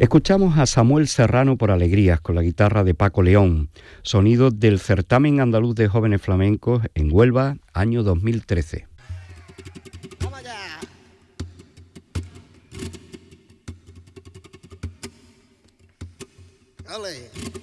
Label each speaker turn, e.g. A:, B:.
A: Escuchamos a Samuel Serrano por Alegrías con la guitarra de Paco León, sonido del Certamen Andaluz de Jóvenes Flamencos en Huelva, año 2013.
B: ¡Vamos allá! ¡Ole!